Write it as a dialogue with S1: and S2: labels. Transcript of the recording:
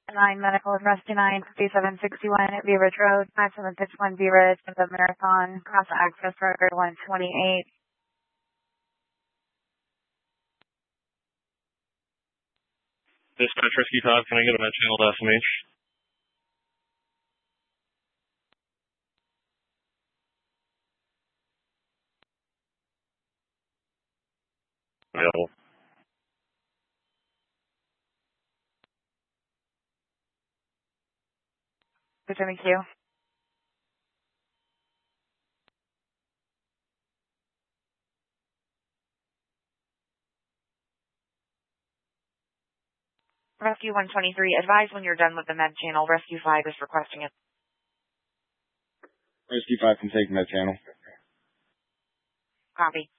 S1: 9 Medical and Rescue 9, 5761 at Bee Ridge Road, 5761 Bee Ridge, the Marathon, Cross Access Record 128.
S2: Dispatch Rescue 5, can I get a med channel to SMH? Available.
S1: Thank you. Rescue 123, advise when you're done with the med channel. Rescue 5 is requesting it.
S3: Rescue 5 can take med channel.
S1: Copy.